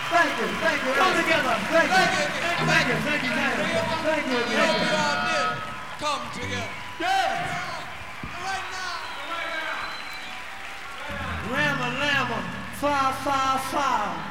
Thank you. Come together. Thank you. Thank you. Thank you. Thank you. We hope you all did come together. Yeah. Right now. Rama, 555.